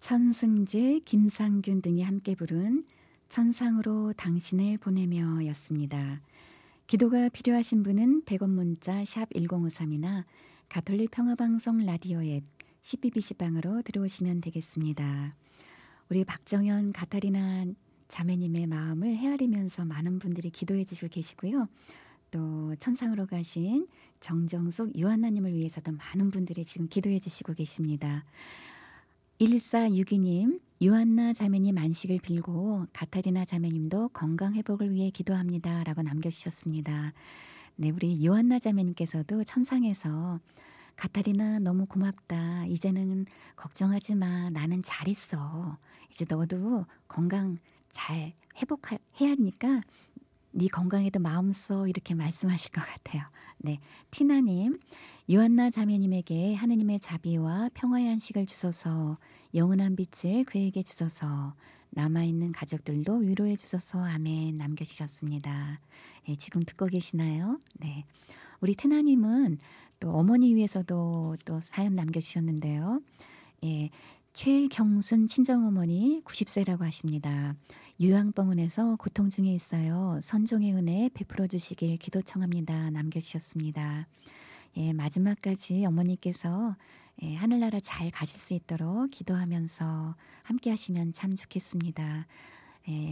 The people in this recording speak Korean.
천승재, 김상균 등이 함께 부른 천상으로 당신을 보내며 였습니다. 기도가 필요하신 분은 100원 문자 샵 1053이나 가톨릭 평화방송 라디오 앱 CBBC 방으로 들어오시면 되겠습니다. 우리 박정현 가타리나 자매님의 마음을 헤아리면서 많은 분들이 기도해 주시고 계시고요. 또 천상으로 가신 정정숙 요한나님을 위해서도 많은 분들이 지금 기도해 주시고 계십니다. 1462님, 요한나 자매님 안식을 빌고 가타리나 자매님도 건강 회복을 위해 기도합니다. 라고 남겨주셨습니다. 네, 우리 요한나 자매님께서도 천상에서 가타리나 너무 고맙다. 이제는 걱정하지 마. 나는 잘 있어. 이제 너도 건강 잘 회복해야 하니까 네 건강에도 마음 써 이렇게 말씀하실 것 같아요. 네, 티나님, 요한나 자매님에게 하느님의 자비와 평화의 안식을 주소서, 영원한 빛을 그에게 주소서, 남아있는 가족들도 위로해 주소서. 아멘. 남겨주셨습니다. 예, 지금 듣고 계시나요? 네, 우리 티나님은 또 어머니 위해서도 또 사연 남겨주셨는데요. 예, 최경순 친정어머니 90세라고 하십니다. 요양병원에서 고통 중에 있어요. 선종의 은혜 베풀어 주시길 기도 청합니다. 남겨주셨습니다. 예, 마지막까지 어머니께서 하늘나라 잘 가실 수 있도록 기도하면서 함께 하시면 참 좋겠습니다. 예,